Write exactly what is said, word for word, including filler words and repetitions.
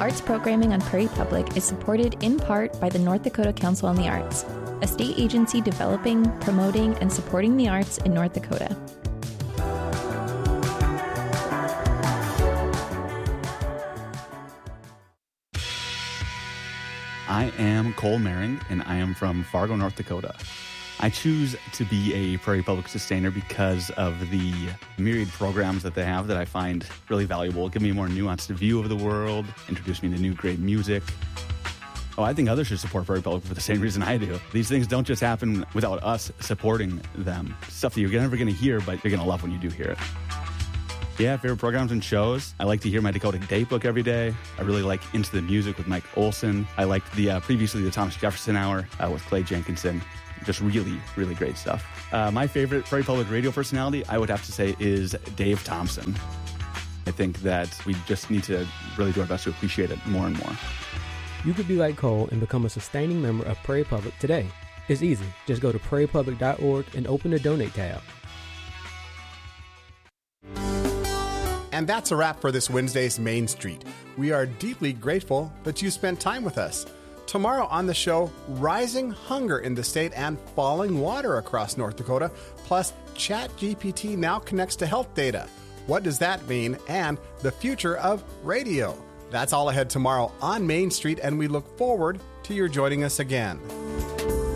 Arts programming on Prairie Public is supported in part by the North Dakota Council on the Arts, a state agency developing, promoting, and supporting the arts in North Dakota. I am Cole Mering, and I am from Fargo, North Dakota. I choose to be a Prairie Public sustainer because of the myriad programs that they have that I find really valuable, give me a more nuanced view of the world, introduce me to new great music. Oh, I think others should support Prairie Public for the same reason I do. These things don't just happen without us supporting them. Stuff that you're never going to hear, but you're going to love when you do hear it. Yeah, favorite programs and shows. I like to hear my Dakota Datebook every day. I really like Into the Music with Mike Olson. I liked the uh, previously the Thomas Jefferson Hour uh, with Clay Jenkinson. Just really, really great stuff. Uh, my favorite Prairie Public radio personality, I would have to say, is Dave Thompson. I think that we just need to really do our best to appreciate it more and more. You could be like Cole and become a sustaining member of Prairie Public today. It's easy. Just go to prairie public dot org and open the Donate tab. And that's a wrap for this Wednesday's Main Street. We are deeply grateful that you spent time with us. Tomorrow on the show, rising hunger in the state and falling water across North Dakota, plus ChatGPT now connects to health data. What does that mean? And the future of radio. That's all ahead tomorrow on Main Street, and we look forward to your joining us again.